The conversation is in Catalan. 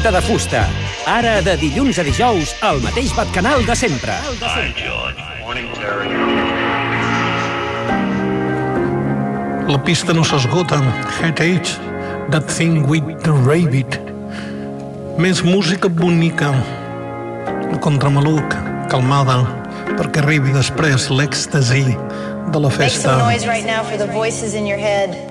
Festa de fusta. Ara, de dilluns a dijous, al mateix Batcanal de sempre. La pista no s'esgota. Headache, That Thing with the Rabbit. Més música bonica. El contramaluc, calmada, perquè arribi després l'èxtasi de la festa. Make some noise right now for the voices in your head.